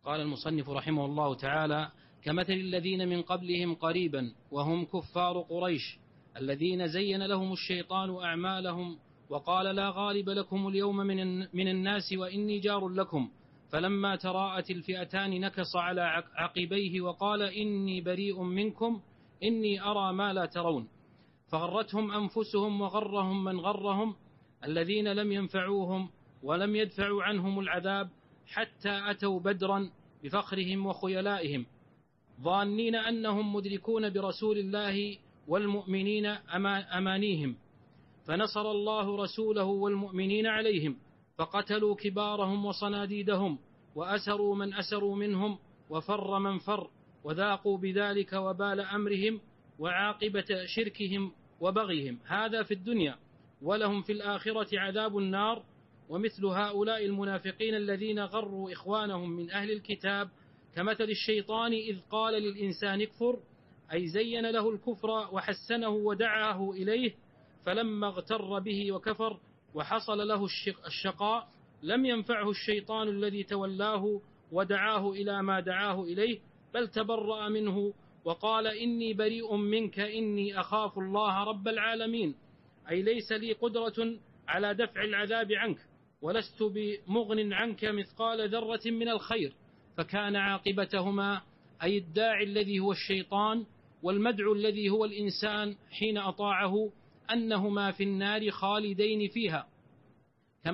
قال المصنف رحمه الله تعالى: كمثل الذين من قبلهم قريبا وهم كفار قريش الذين زين لهم الشيطان أعمالهم وقال لا غالب لكم اليوم من الناس وإني جار لكم، فلما تراءت الفئتان نكص على عقبيه وقال إني بريء منكم إني أرى ما لا ترون، فغرتهم أنفسهم وغرهم من غرهم الذين لم ينفعوهم ولم يدفعوا عنهم العذاب حتى أتوا بدرا بفخرهم وخيلائهم ظانين أنهم مدركون برسول الله والمؤمنين أمانيهم، فنصر الله رسوله والمؤمنين عليهم، فقتلوا كبارهم وصناديدهم وأسروا من أسروا منهم وفر من فر، وذاقوا بذلك وبال أمرهم وعاقبة شركهم وبغيهم، هذا في الدنيا، ولهم في الآخرة عذاب النار. ومثل هؤلاء المنافقين الذين غروا إخوانهم من أهل الكتاب كمثل الشيطان إذ قال للإنسان اكفر، أي زين له الكفر وحسنه ودعاه إليه، فلما اغتر به وكفر وحصل له الشقاء لم ينفعه الشيطان الذي تولاه ودعاه إلى ما دعاه إليه، بل تبرأ منه وقال إني بريء منك إني أخاف الله رب العالمين، أي ليس لي قدرة على دفع العذاب عنك ولست بمغن عنك مثقال ذرة من الخير، فكان عاقبتهما أي الداعي الذي هو الشيطان والمدعو الذي هو الإنسان حين أطاعه أنهما في النار خالدين فيها،